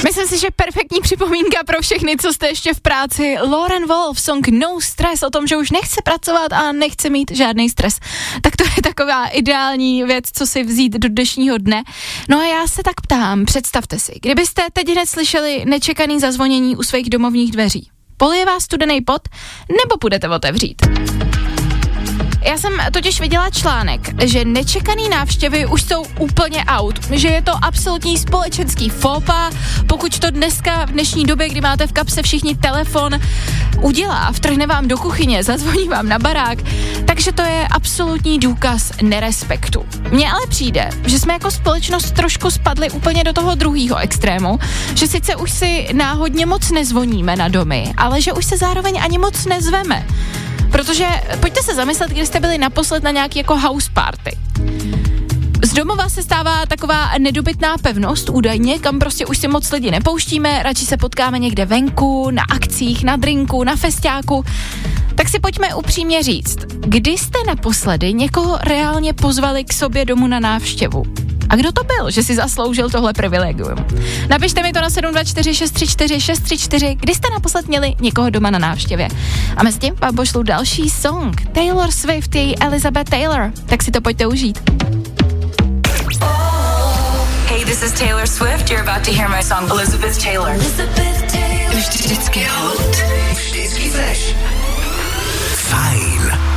Myslím si, že perfektní připomínka pro všechny, co jste ještě v práci. Lauren Wolf, song No Stress, o tom, že už nechce pracovat a nechce mít žádný stres. Tak to je taková ideální věc, co si vzít do dnešního dne. No a já se tak ptám, představte si, kdybyste teď hned slyšeli nečekaný zazvonění u svých domovních dveří. Polije vás studený pot, nebo půjdete otevřít? Já jsem totiž viděla článek, že nečekaný návštěvy už jsou úplně out, že je to absolutní společenský fópa, pokud to dneska, v dnešní době, kdy máte v kapse všichni telefon, udělá, vtrhne vám do kuchyně, zazvoní vám na barák, takže to je absolutní důkaz nerespektu. Mně ale přijde, že jsme jako společnost trošku spadli úplně do toho druhého extrému, že sice už si náhodně moc nezvoníme na domy, ale že už se zároveň ani moc nezveme. Protože pojďte se zamyslet, když jste byli naposled na nějaký jako house party. Z domova se stává taková nedobytná pevnost údajně, kam prostě už si moc lidi nepouštíme, radši se potkáme někde venku, na akcích, na drinku, na festiáku. Tak si pojďme upřímně říct, kdy jste naposledy někoho reálně pozvali k sobě domů na návštěvu? A kdo to byl, že si zasloužil tohle privilegium? Napište mi to na 724 634 634, kdy jste naposled měli někoho doma na návštěvě. A mezi tím vám pošlu další song. Taylor Swift, její Elizabeth Taylor. Tak si to pojďte užít. Hey, this is Taylor Swift. You're about to hear my song Elizabeth Taylor. Vždycky hot. Vždycky fresh. Fajn.